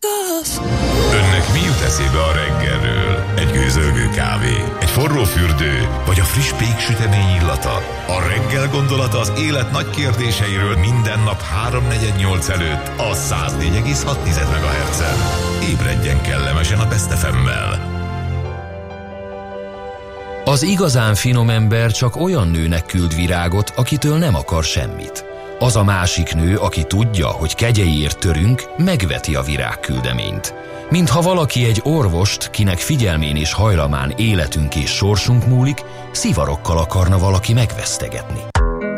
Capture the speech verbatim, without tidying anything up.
Önnek mi jut eszébe a reggelről? Egy gőzölgő kávé, egy forró fürdő, vagy a friss péksütemény illata? A reggel gondolata az élet nagy kérdéseiről minden nap háromnegyed nyolc előtt a száz négy egész hat megahertzen. Ébredjen kellemesen a Best ef emmel. Az igazán finom ember csak olyan nőnek küld virágot, akitől nem akar semmit. Az a másik nő, aki tudja, hogy kegyeiért törünk, megveti a virágküldeményt. Mintha valaki egy orvost, kinek figyelmén és hajlamán életünk és sorsunk múlik, szivarokkal akarna valaki megvesztegetni.